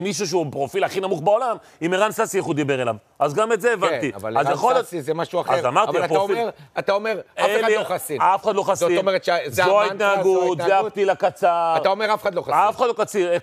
מישהו שהוא פרופיל הכי נמוך בעולם, עם ערן ססי איך הוא דיבר אליו. אז גם את זה הבנתי. כן, אבל ערן ססי זה משהו אחר. אז אמרתי, אתה אומר, אף אחד לא חסין. אף אחד לא חסין. זאת אומרת זו ההתנהגות, זה הפתיל הקצר. אתה אומר, אף אחד לא חסין. אף אחד לא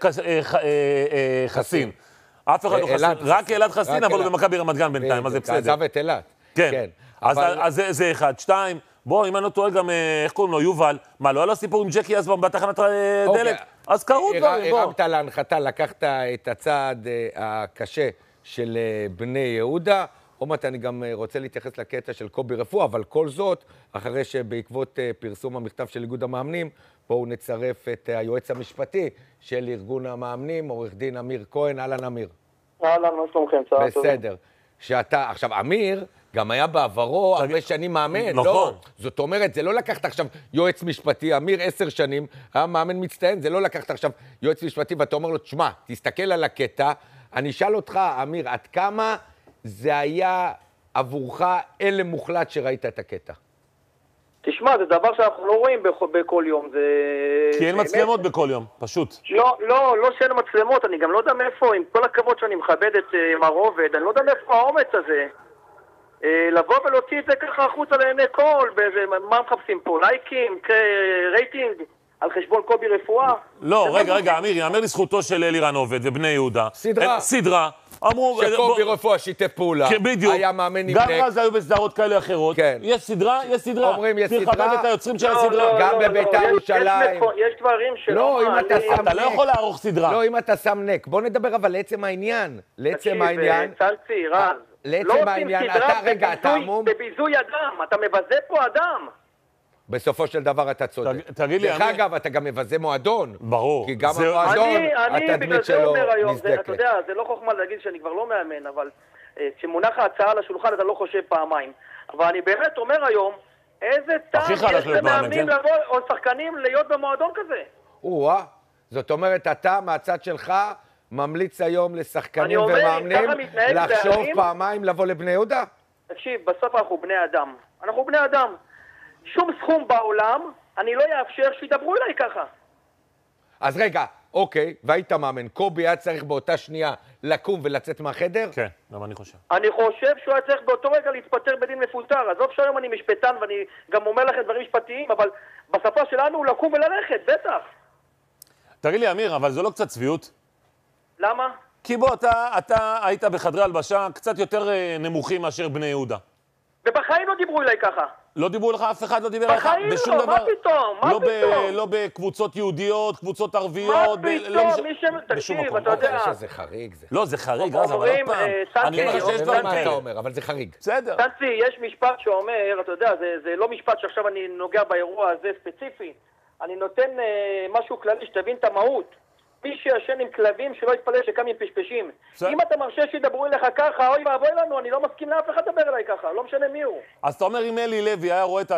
חסין. אף אחד לא חסין. רק אלעד חסין, אבל הוא במכבי רמת גן בינתיים, אז זה בסדר. עזב את אלעד. כן. אז זה אחד. שתיים, בוא, אם אני לא טועה גם, איך קוראים לו, יובל, מה, לא היה לו סיפור עם ג'קי אז בתחנת דלק? אז קראו דברים, בוא. הרמת להנחתה, לקחת את הצעד הקשה של בני יהודה, עוד מעט אני גם רוצה להתייחס לקטע של קובי רפואה, אבל כל זאת, אחרי שבעקבות פרסום המכתב של איגוד המאמנים, בואו נצרף את היועץ המשפטי של ארגון המאמנים, עורך דין אמיר כהן. אהלן אמיר. אהלן, מה שלומכם? בסדר. שאתה, עכשיו אמיר, גם היה בעברו הרבה שנים מאמן, לא? זאת אומרת, זה לא לקחת עכשיו יועץ משפטי, אמיר 10 שנים, היה מאמן מצטיין, זה לא לקחת עכשיו יועץ משפטי, ואתה אומר לו, תשמע, תסתכל על הקטע, אני אשאל אותך, אמיר, עד כמה זה היה עבורך אלה מוחלט שראית את הקטע? תשמע, זה דבר שאנחנו לא רואים בכל יום, זה... כי אין מצלמות בכל יום, פשוט. לא שאין מצלמות, אני גם לא יודע מאיפה, עם כל הכבוד שאני מכבד את מר עובד, אני לא יודע מאיפה האומץ הזה. לבוא ולהוציא את זה ככה החוצה לעיני כל, מה מחפשים פה? לייקים, רייטינג, על חשבון קובי רפואה? לא, רגע, אמיר, יאמר לזכותו של אלירן עובד ובני יהודה. סדרה. אמרו... שקובי רפואה שיתף פעולה. בדיוק. היה מאמן עם גם אז היו בסדרות כאלה אחרות. יש סדרה. אומרים, יש סדרה. תכבד את היוצרים של הסדרה. גם בביתר ירושלים. יש דברים שלא... אתה לא יכול לערוך סדרה. לא, אם אתה שם נק. בוא נדבר אבל לעצם העניין. לעצם העניין. צלצי, רז. לעצם העניין. אתה עמום. בביזוי אדם. אתה מבזה פה אדם. בסופו של דבר אתה צודק. תגיד לי, דרך אגב, אתה גם מבזה מועדון. ברור. כי גם המועדון, התדמית שלו נזדקת. אתה יודע, זה לא חוכמה להגיד שאני כבר לא מאמן, אבל כשמונח ההצעה על השולחן אתה לא חושב פעמיים. אבל אני באמת אומר היום, איזה טעם יש למאמנים לבוא, או שחקנים להיות במועדון כזה. זאת אומרת, אתה מהצד שלך ממליץ היום לשחקנים ומאמנים לחשוב פעמיים לבוא לבני יהודה? תקשיב, בסוף אנחנו בני אדם. אנחנו בני אדם. שום סכום בעולם, אני לא יאפשר שידברו אליי ככה. אז רגע, אוקיי, והיית מאמן, קובי היה צריך באותה שנייה לקום ולצאת מהחדר? כן, גם אני חושב. אני חושב שהוא היה צריך באותו רגע להתפטר בדין מפוטר. עזוב שהיום אני משפטן ואני גם אומר לכם דברים משפטיים, אבל בשפה שלנו הוא לקום וללכת, בטח. תגיד לי, אמיר, אבל זו לא קצת צביעות? למה? כי בוא, אתה היית בחדרי הלבשה קצת יותר נמוכים מאשר בני יהודה. ובחיים לא דיברו אליי ככה. לא דיברו לך, אף אחד לא דיבר לך בשום דבר. מה פתאום? לא בקבוצות יהודיות, קבוצות ערביות. מה פתאום? תקשיב, אתה יודע. זה חריג. לא, זה חריג, אז אבל עוד פעם. אני אומר שיש דברים מה אתה כאלה. אומר, אבל זה חריג. בסדר. סנסי, יש משפט שאומר, אתה יודע, זה לא משפט שעכשיו אני נוגע באירוע הזה ספציפי. אני נותן משהו כללי שתבין את המהות. מי שישן עם כלבים שלא יתפלל שקם עם פשפשים. אם אתה מרשה שידברו אליך ככה, אוי ואבוי לנו, אני לא מסכים לאף אחד לדבר אליי ככה, לא משנה מי הוא. אז אתה אומר, אם אלי לוי היה רואה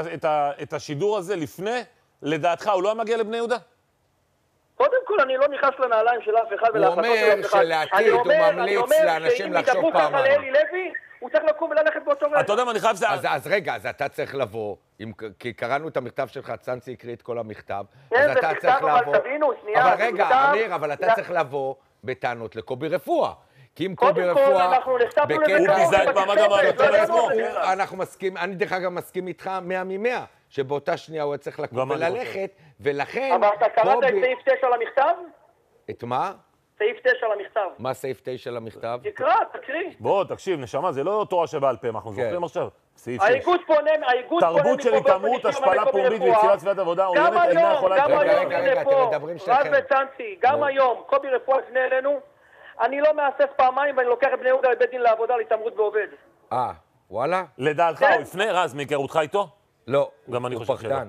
את השידור הזה לפני, לדעתך הוא לא היה מגיע לבני יהודה? קודם כל, אני לא נכנס לנעליים של אף אחד הוא אומר שלעתיד הוא ממליץ לאנשים לחשוב פעמיים. אני אומר שאם ידברו ככה לאלי לוי, הוא צריך לקום וללכת באותו רגע. אתה יודע מה, אני חייב... אז רגע, אז אתה צריך לבוא, כי קראנו את המכתב שלך, צאנצי הקריא את כל המכתב, אז אתה צריך לבוא... אבל רגע, אמיר, אבל אתה צריך לבוא בטענות לקובי רפואה. כי אם קובי רפואה... הוא ביזה את מעמד המעמד עצמו. אנחנו מסכים, אני דרך אגב מסכים איתך 100 מ-100, שבאותה שנייה הוא צריך לקום וללכת, ולכן... אבל אתה קראת את סעיף 9 למכתב? את מה? סעיף 9 למכתב. מה סעיף 9 למכתב? תקרא, תקריא. בוא, תקשיב, נשמה, זה לא תורה שבעל פה, אנחנו זוכרים עכשיו. סעיף 6. האיגוד פונה תרבות של התעמרות, השפלה פומבית ויצירת סביבת עבודה, עוינת אינה יכולה... רגע, אתם מדברים שניכם. רז וצאנצי, גם היום, קובי רפואה לפני אלינו, אני לא מאסף פעמיים ואני לוקח את בני יהודה לבית דין לעבודה להתעמרות ועובד. וואלה? לדעתך הוא יפנה, רז, מהיכרותך איתו? לא, גם אני חושב שלא.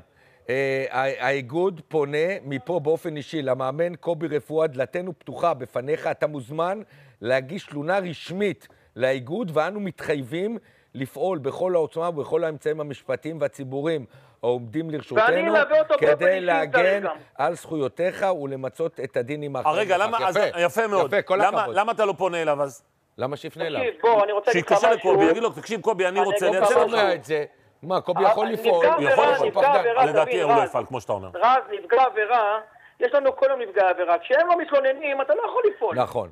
האיגוד פונה מפה באופן אישי למאמן קובי רפואה, דלתנו פתוחה בפניך, אתה מוזמן להגיש תלונה רשמית לאיגוד, ואנו מתחייבים לפעול בכל העוצמה ובכל האמצעים המשפטיים והציבוריים העומדים לרשותנו כדי להגן על זכויותיך ולמצות את הדין עם האחרים. רגע, יפה מאוד. למה אתה לא פונה אליו אז? למה שיפנה אליו? תקשיב, בוא, אני רוצה להגיד לך משהו. לקובי, יגיד לו, תקשיב קובי, אני רוצה לייצר לך. מה, קובי יכול לפעול? לדעתי הוא לא יפעל, כמו שאתה אומר. רז, נפגע עבירה, יש לנו כל יום נפגעי עבירה. כשהם לא מתלוננים, אתה לא יכול לפעול. נכון.